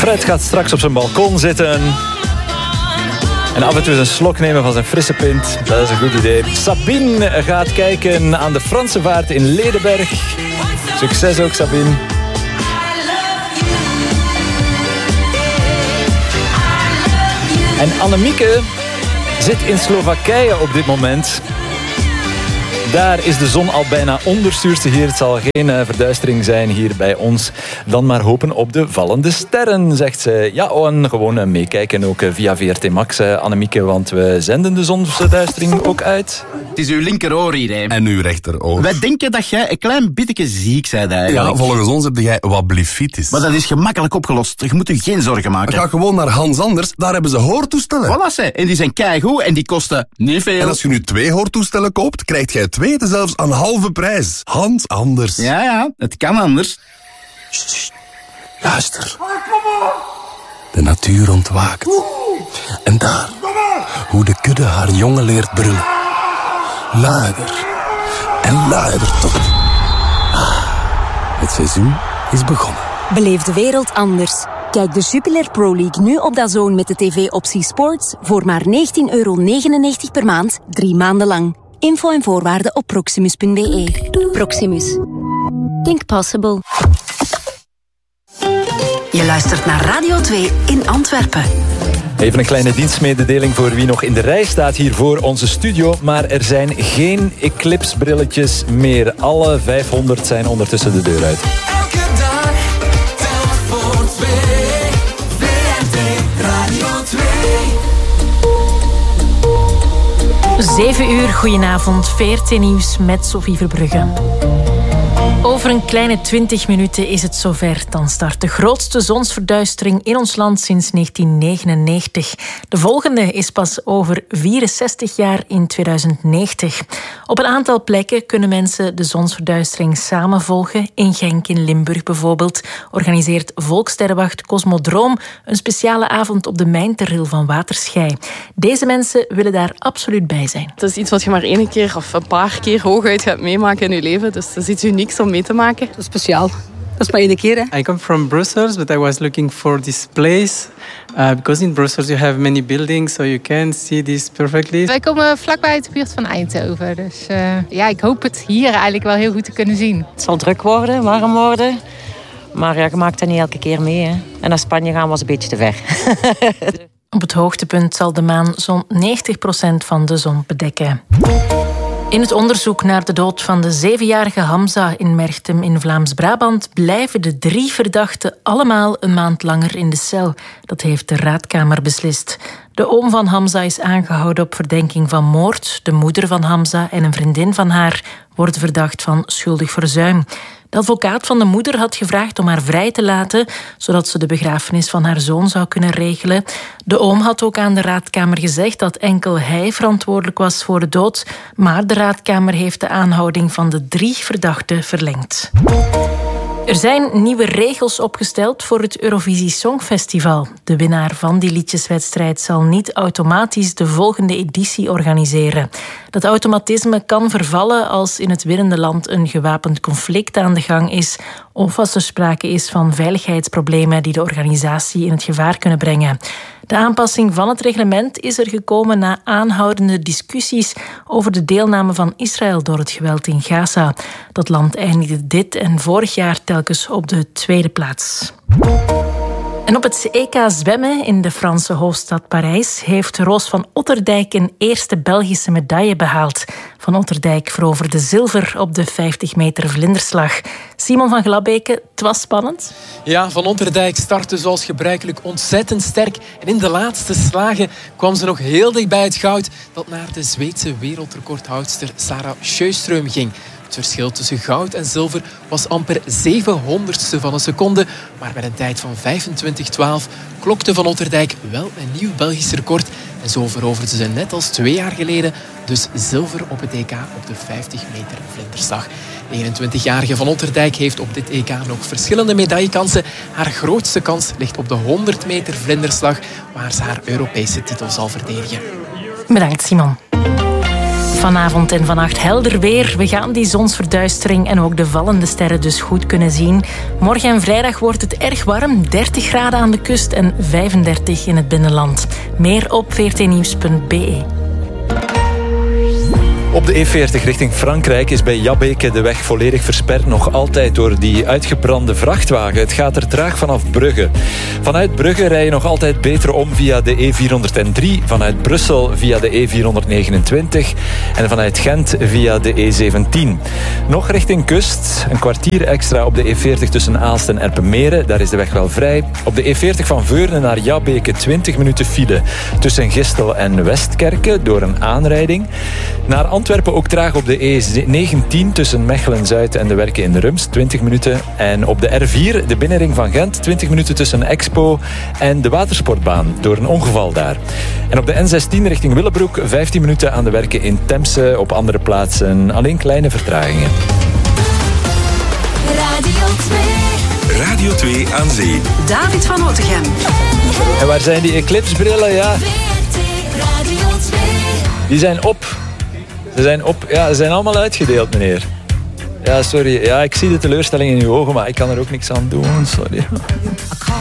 Fred gaat straks op zijn balkon zitten. En af en toe een slok nemen van zijn frisse pint. Dat is een goed idee. Sabine gaat kijken aan de Franse vaart in Ledenberg. Succes ook, Sabine. En Annemieke zit in Slowakije op dit moment. Daar is de zon al bijna onder, stuurt ze hier. Het zal geen verduistering zijn hier bij ons. Dan maar hopen op de vallende sterren, zegt ze. Ja, en gewoon meekijken ook via VRT Max, Annemieke, want we zenden de zonsverduistering ook uit. Het is uw linkeroor hier, hè. En uw rechteroor. Wij denken dat jij een klein beetje ziek bent eigenlijk. Ja, volgens ons heb jij wat blefitis. Maar dat is gemakkelijk opgelost. Je moet u geen zorgen maken. Ga gewoon naar Hans Anders, daar hebben ze hoortoestellen. Voilà, ze. En die zijn keigoed en die kosten niet veel. En als je nu 2 hoortoestellen koopt, krijg jij 2 zelfs aan halve prijs. Hans Anders. Ja, het kan anders. Sst, luister. De natuur ontwaakt. En daar, hoe de kudde haar jongen leert brullen. Luider en luider tot. Het seizoen is begonnen. Beleef de wereld anders. Kijk de Jupiler Pro League nu op DAZN met de tv-optie Sports voor maar €19,99 per maand, 3 maanden lang. Info en voorwaarden op proximus.be. Proximus. Think possible. Je luistert naar Radio 2 in Antwerpen. Even een kleine dienstmededeling voor wie nog in de rij staat hier voor onze studio. Maar er zijn geen Eclipse-brilletjes meer. Alle 500 zijn ondertussen de deur uit. Elke dag, telk voor 2. VRT Radio 2. 7 uur, goedenavond. VRT Nieuws met Sophie Verbrugge. Over een kleine 20 minuten is het zover. Dan start de grootste zonsverduistering in ons land sinds 1999. De volgende is pas over 64 jaar in 2090. Op een aantal plekken kunnen mensen de zonsverduistering samen volgen. In Genk, in Limburg bijvoorbeeld, organiseert Volkssterrenwacht Cosmodroom een speciale avond op de mijnterril van Waterschei. Deze mensen willen daar absoluut bij zijn. Het is iets wat je maar 1 keer of een paar keer hooguit gaat meemaken in je leven. Dus dat is iets unieks om mee te maken. Dat is speciaal. Dat is maar 1 keer, hè. I come from Brussels, but I was looking for this place. Because in Brussels you have many buildings, so you can see this perfectly. Wij komen vlakbij de buurt van Eindhoven. Dus ja, ik hoop het hier eigenlijk wel heel goed te kunnen zien. Het zal druk worden, warm worden. Maar ja, je maakt dat niet elke keer mee, hè. En naar Spanje gaan was een beetje te ver. Op het hoogtepunt zal de maan zo'n 90% van de zon bedekken. In het onderzoek naar de dood van de 7-jarige Hamza in Merchtem in Vlaams-Brabant blijven de 3 verdachten allemaal een maand langer in de cel. Dat heeft de Raadkamer beslist. De oom van Hamza is aangehouden op verdenking van moord. De moeder van Hamza en een vriendin van haar worden verdacht van schuldig verzuim. De advocaat van de moeder had gevraagd om haar vrij te laten, zodat ze de begrafenis van haar zoon zou kunnen regelen. De oom had ook aan de Raadkamer gezegd dat enkel hij verantwoordelijk was voor de dood, maar de Raadkamer heeft de aanhouding van de 3 verdachten verlengd. Er zijn nieuwe regels opgesteld voor het Eurovisie Songfestival. De winnaar van die liedjeswedstrijd zal niet automatisch de volgende editie organiseren. Dat automatisme kan vervallen als in het winnende land een gewapend conflict aan de gang is of als er sprake is van veiligheidsproblemen die de organisatie in het gevaar kunnen brengen. De aanpassing van het reglement is er gekomen na aanhoudende discussies over de deelname van Israël door het geweld in Gaza. Dat land eindigde dit en vorig jaar telkens op de 2e plaats. En op het EK zwemmen in de Franse hoofdstad Parijs heeft Roos van Otterdijk een eerste Belgische medaille behaald. Van Otterdijk veroverde zilver op de 50 meter vlinderslag. Simon van Glabeke, het was spannend. Ja, Van Otterdijk startte zoals gebruikelijk ontzettend sterk. En in de laatste slagen kwam ze nog heel dicht bij het goud dat naar de Zweedse wereldrecordhoudster Sarah Sjöström ging. Het verschil tussen goud en zilver was amper 700ste van een seconde. Maar met een tijd van 25:12 klokte Van Otterdijk wel een nieuw Belgisch record. En zo veroverde ze net als 2 jaar geleden dus zilver op het EK op de 50 meter vlinderslag. De 21-jarige Van Otterdijk heeft op dit EK nog verschillende medaillekansen. Haar grootste kans ligt op de 100 meter vlinderslag, waar ze haar Europese titel zal verdedigen. Bedankt, Simon. Vanavond en vannacht helder weer. We gaan die zonsverduistering en ook de vallende sterren dus goed kunnen zien. Morgen en vrijdag wordt het erg warm. 30 graden aan de kust en 35 in het binnenland. Meer op vrtnieuws.be. Op de E40 richting Frankrijk is bij Jabbeke de weg volledig versperd. Nog altijd door die uitgebrande vrachtwagen. Het gaat er traag vanaf Brugge. Vanuit Brugge rij je nog altijd beter om via de E403. Vanuit Brussel via de E429. En vanuit Gent via de E17. Nog richting kust. Een kwartier extra op de E40 tussen Aalst en Erpenmeren. Daar is de weg wel vrij. Op de E40 van Veurne naar Jabbeke 20 minuten file. Tussen Gistel en Westkerke door een aanrijding. Naar Antwerpen ook traag op de E19 tussen Mechelen-Zuid en de Werken in de Rums, 20 minuten. En op de R4, de binnenring van Gent, 20 minuten tussen Expo en de Watersportbaan, door een ongeval daar. En op de N16 richting Willebroek, 15 minuten aan de Werken in Temse, op andere plaatsen alleen kleine vertragingen. Radio 2 aan zee. David van Otegem. En waar zijn die eclipsebrillen? Ja. Die zijn op. Ze zijn op. Ja, ze zijn allemaal uitgedeeld, meneer. Ja, sorry. Ja, ik zie de teleurstelling in uw ogen, maar ik kan er ook niks aan doen. Sorry.